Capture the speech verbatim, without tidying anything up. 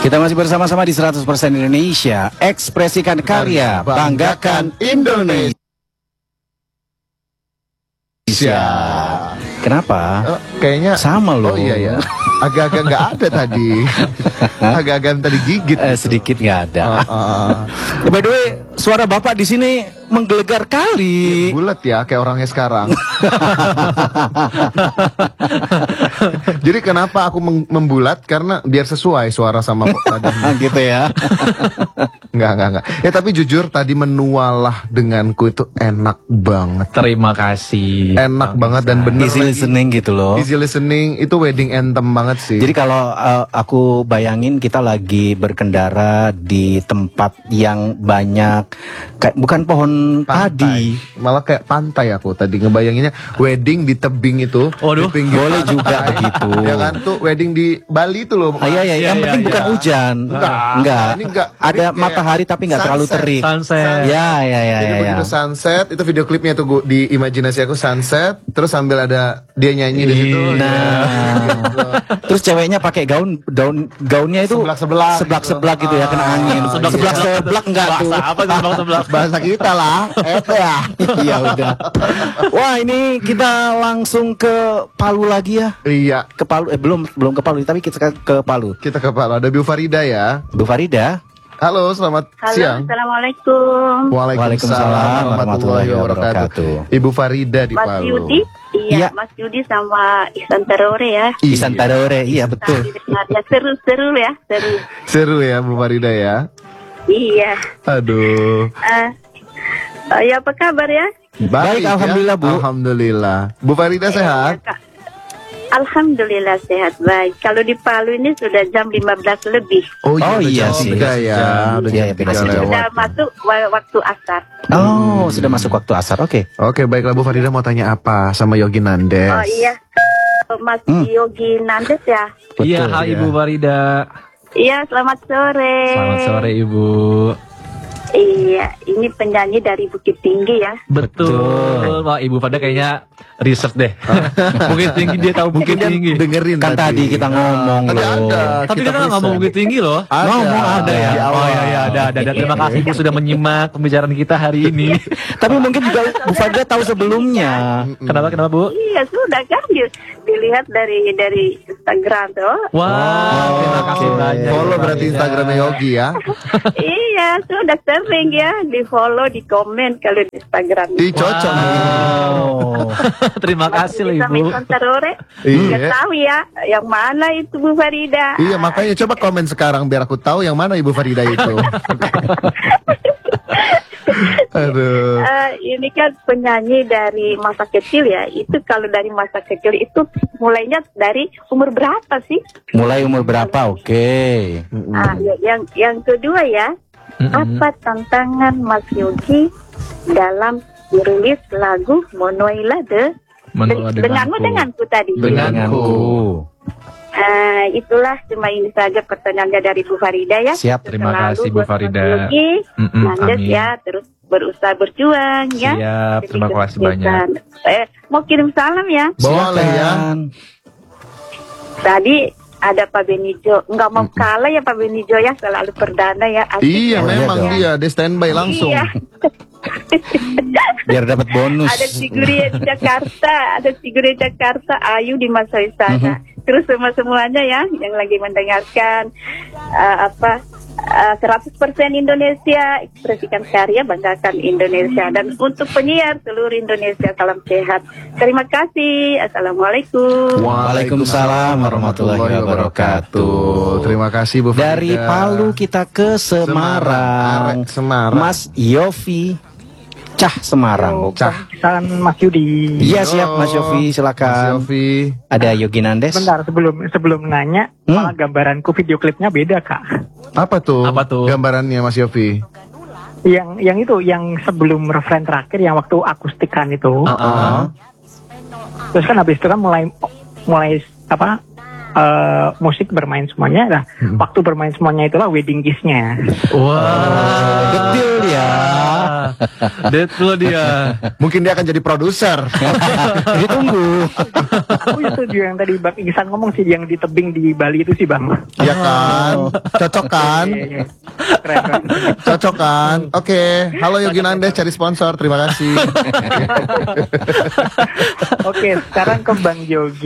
Kita masih bersama-sama di seratus persen Indonesia. Ekspresikan karya, banggakan Indonesia. Kenapa? Oh, kayaknya sama loh. Oh iya ya. Agak-agak nggak ada tadi. Agak-agak tadi gigit. Eh, sedikit nggak ada. Uh, uh. By the way, suara bapak di sini menggelegar kali. Ya, bulat ya, kayak orangnya sekarang. Jadi kenapa aku membulat? Karena biar sesuai suara sama tadi. Gitu ya. Enggak, enggak, enggak. Ya tapi jujur tadi menualah denganku itu enak banget. Terima kasih. Enak banget dan bener. Easy listening gitu loh. Easy listening itu wedding anthem banget sih. Jadi kalau uh, aku bayangin kita lagi berkendara di tempat yang banyak kayak bukan pohon padi, malah kayak pantai aku tadi ngebayanginnya wedding di tebing itu. Waduh, di pinggir boleh pantai. juga begitu. Ya kan tuh wedding di Bali itu loh. Ah, iya, iya, yang iya, penting iya. bukan hujan. Enggak, enggak. ini enggak. Ada Ini matahari tapi nggak terlalu sunset. terik. Sunset. Ya, ya, ya, Jadi ya, begitu ya. sunset itu video klipnya tuh gua, di imajinasi aku sunset terus sambil ada dia nyanyi di situ. Nah, terus ceweknya pakai gaun, gaun, gaunnya itu Seblak-seblak. seblak-seblak gitu ya, kena angin. Seblak Seblak, seblak seblak enggak tuh? Bahasa apa tuh seblak? Bahasa kita lah. Itu ya. Iya udah. Wah, ini kita langsung ke Palu lagi ya. Iya. Ke Palu, eh belum belum ke Palu, tapi kita ke Palu. Kita ke Palu. Ada Bu Farida ya. Bu Farida. Halo, selamat Halo, siang. Assalamualaikum. Waalaikumsalam warahmatullahi wabarakatuh. Ibu Farida di Mas Palu. Yudi, Iya. iya, Mas Yudi sama Ihsan Tarore ya. Ihsan Tarore, iya betul. Nah, ya seru-seru ya, seru. Seru ya Bu Farida ya. Iya. Aduh. Uh, uh, ya apa kabar ya? Baik, ya. alhamdulillah, Bu. Alhamdulillah. Bu Farida sehat? Ya, Kak. Alhamdulillah sehat baik. Kalau di Palu ini sudah jam lima belas lebih. Oh, udah iya jam sih. tiga ya. Udah Iya, jam iya, tiga beda sih. lewat. Sudah masuk wa- waktu asar. Oh, sudah masuk waktu asar. Oke. Oke, baiklah Bu Farida mau tanya apa sama Yogi Nandes? Oh iya. Mas Hmm. Yogi Nandes ya. Iya, Betul, hai ya. Ibu Farida. Iya, selamat sore. Selamat sore Ibu. Iya, ini penyanyi dari Bukit Tinggi ya. Betul. Wah, Ibu Farida kayaknya research deh. Bukit Tinggi, dia tahu Bukit Kan Tinggi. dengerin Kan tadi kita ngomong Tadi loh. ada. Tapi kita kita nggak ngomong present. Bukit Tinggi loh. Ada. Ngomong ada ya. Di awal. Oh iya iya ada ada. ada. Terima kasih Ibu sudah menyimak pembicaraan kita hari ini. Tapi mungkin juga Bu Farida tahu sebelumnya. Kenapa kenapa Bu? Iya, sudah kan di- dilihat dari dari Instagram tuh. Wah, terima kasih banyak. Follow Ibu berarti Farida. Instagramnya Yogi ya. Iya, sudah sering ya di follow, di komen kalau di Instagram. Ih, cocok nih. Oh. Terima kasih loh Sama Ibu. Ihsan Tarore. Iya. Nggak tahu ya, yang mana itu Bu Farida. Iya, makanya coba komen sekarang biar aku tahu yang mana Ibu Farida itu. Aduh. Eh, ini kan penyanyi dari masa kecil ya. Itu kalau dari masa kecil itu mulainya dari umur berapa sih? Mulai umur berapa? Oke. Ah, ya, yang yang kedua ya, apa tantangan Mas Yogi dalam merilis lagu Monoila de Menua de- denganmu denganku tadi. Denganku. Ah, itulah cuma ini saja pertanyaannya dari Bu Farida ya. Siap. Terima Selalu kasih Bu buat Mas Farida. Yogi, Mm-mm, Nandes amin. ya, terus berusaha berjuang ya. Siap, Demi terima kasih kesuksesan. Eh, mau kirim salam ya. Boleh ya. Silakan. Tadi ada Pak Benijo, nggak mau kalah ya Pak Benijo ya, selalu perdana ya. Asik Iya, ya. memang dong. dia dia standby langsung. Iya. Biar dapat bonus. Ada Siguri di Jakarta, ada Siguri di Jakarta, Ayu di Masai sana. Mhm. Terus semua semuanya ya yang lagi mendengarkan uh, apa uh, seratus persen Indonesia, ekspresikan karya, banggakan Indonesia, dan untuk penyiar seluruh Indonesia salam sehat. Terima kasih. Assalamualaikum. Waalaikumsalam warahmatullahi wabarakatuh. Terima kasih Bu Farida. Dari Palu kita ke Semarang. Arek Semarang. Mas Yofi Cah Semarang. Cah. Salam Mas Yudi. Iya siap Mas Yofi, Mas silakan. Yofi. Ada Yogi Nandes. Bentar sebelum sebelum nanya, Hmm. malah gambaranku video klipnya beda Kak. Apa tuh? Apa tuh? Gambarannya Mas Yofi? Yang yang itu yang sebelum referen terakhir yang waktu akustikan itu. Uh-uh. Terus kan habis itu kan mulai mulai apa? eh, musik bermain semuanya. Nah, waktu bermain semuanya itulah wedding kiss-nya. Wah, Betul ya. Deadpool dia. Mungkin dia akan jadi produser. Ditunggu. Aku setuju yang tadi Bang Ihsan ngomong sih, yang di tebing di Bali itu sih Bang. Iya kan? Cocok kan? Iya, iya. Keren, keren. Cocok kan? Oke, halo Yogi Nandes cari sponsor, terima kasih. Oke, sekarang ke Bang Yogi.